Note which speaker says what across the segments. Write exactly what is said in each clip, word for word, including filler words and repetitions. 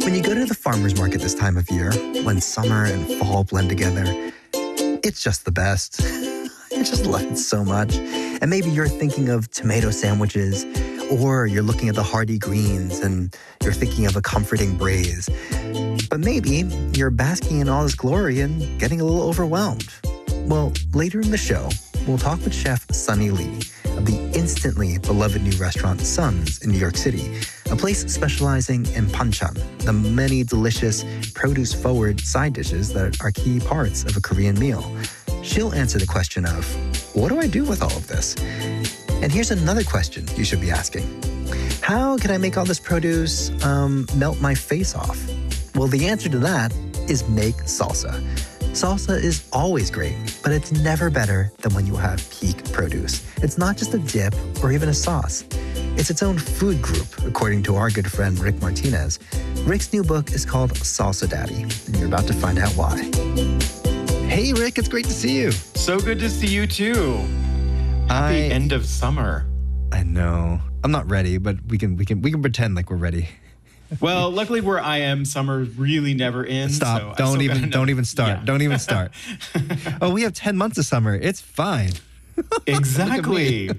Speaker 1: When you go to the farmer's market this time of year, when summer and fall blend together, it's just the best. I just love it so much. And maybe you're thinking of tomato sandwiches, or you're looking at the hearty greens and you're thinking of a comforting braise. But maybe you're basking in all this glory and getting a little overwhelmed. Well, later in the show, we'll talk with Chef Sunny Lee of the instantly beloved new restaurant Sun's in New York City, a place specializing in panchan, the many delicious produce-forward side dishes that are key parts of a Korean meal. She'll answer the question of, what do I do with all of this? And here's another question you should be asking. How can I make all this produce um, melt my face off? Well, the answer to that is make salsa. Salsa is always great, but it's never better than when you have peak produce. It's not just a dip or even a sauce. It's its own food group, according to our good friend Rick Martinez. Rick's new book is called Salsa Daddy, and you're about to find out why. Hey, Rick, it's great to see you.
Speaker 2: So good to see you, too. Happy
Speaker 1: I,
Speaker 2: end of summer.
Speaker 1: I know. I'm not ready, but we can we can we can pretend like we're ready.
Speaker 2: Well, luckily where I am, summer really never ends.
Speaker 1: Stop.
Speaker 2: So
Speaker 1: don't even don't even start.
Speaker 2: Yeah.
Speaker 1: Don't even start. Oh, we have ten months of summer. It's fine.
Speaker 2: Exactly.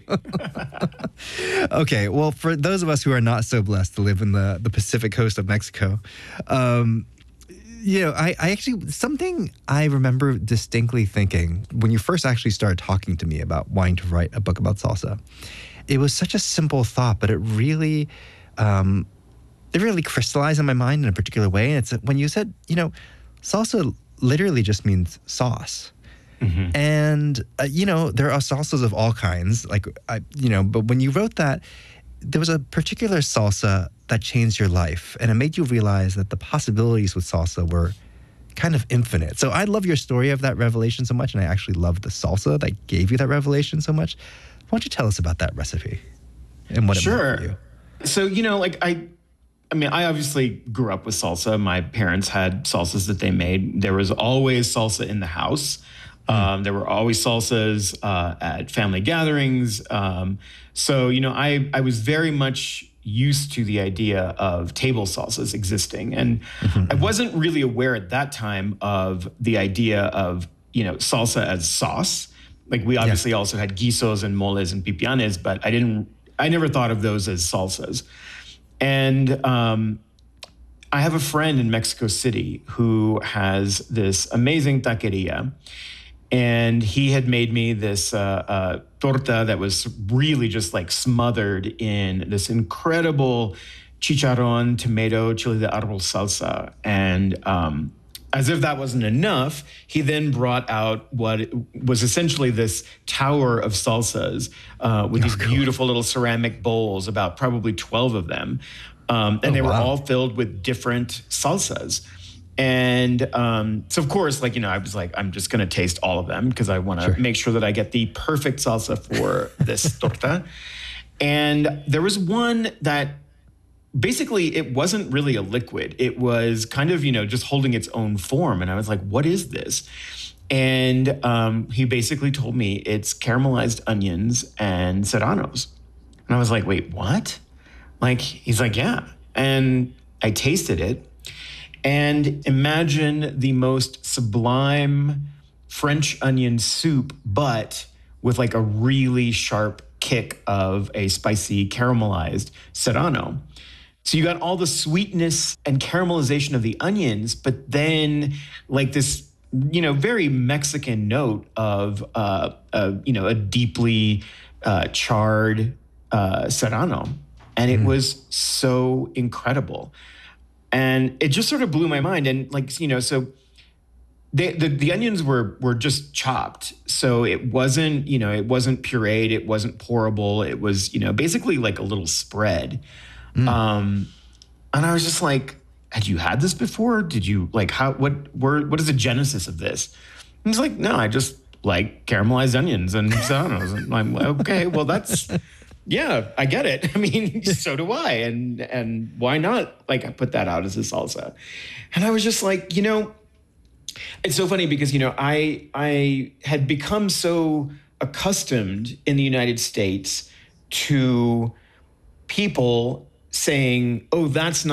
Speaker 1: Okay, well, for those of us who are not so blessed to live in the, the Pacific coast of Mexico, um, you know, I, I actually, something I remember distinctly thinking when you first actually started talking to me about wanting to write a book about salsa, it was such a simple thought, but it really, um, it really crystallized in my mind in a particular way. And it's when you said, you know, salsa literally just means sauce. Mm-hmm. And, uh, you know, there are salsas of all kinds, like, I, you know, but when you wrote that, there was a particular salsa that changed your life, and it made you realize that the possibilities with salsa were kind of infinite. So I love your story of that revelation so much, and I actually love the salsa that gave you that revelation so much. Why don't you tell us about that recipe and what it
Speaker 2: Sure.
Speaker 1: meant for you?
Speaker 2: So, you know, like I, I mean, I obviously grew up with salsa. My parents had salsas that they made. There was always salsa in the house. Mm. Um, there were always salsas uh, at family gatherings. Um, so, you know, I, I was very much used to the idea of table salsas existing. And mm-hmm. I wasn't really aware at that time of the idea of, you know, salsa as sauce. Like we obviously yeah. also had guisos and moles and pipianes, but I didn't, I never thought of those as salsas. And um, I have a friend in Mexico City who has this amazing taqueria. And he had made me this uh, uh, torta that was really just like smothered in this incredible chicharron, tomato, chile de árbol salsa. And um, as if that wasn't enough, he then brought out what was essentially this tower of salsas uh, with oh, these cool. beautiful little ceramic bowls, about probably twelve of them. Um, and oh, they were wow. all filled with different salsas. And um, so, of course, like, you know, I was like, I'm just going to taste all of them because I want to sure. make sure that I get the perfect salsa for this torta. And there was one that basically it wasn't really a liquid. It was kind of, you know, just holding its own form. And I was like, what is this? And um, he basically told me it's caramelized onions and serranos. And I was like, wait, what? Like, he's like, yeah. And I tasted it. And imagine the most sublime French onion soup, but with like a really sharp kick of a spicy caramelized serrano. So you got all the sweetness and caramelization of the onions, but then like this, you know, very Mexican note of, uh, a, you know, a deeply uh, charred uh, serrano. And it mm. was so incredible. And it just sort of blew my mind. And like, you know, so they, the, the onions were were just chopped. So it wasn't, you know, it wasn't pureed. It wasn't pourable. It was, you know, basically like a little spread. Mm. Um, and I was just like, had you had this before? Did you like, how, what, were, what is the genesis of this? And he's like, no, I just like caramelized onions and serranos. And I'm like, okay, well, that's... Yeah, I get it. I mean, so do I. And and why not like put that out as a salsa? And I was just like, you know, it's so funny because, you know, I I had become so accustomed in the United States to people saying, oh, that's not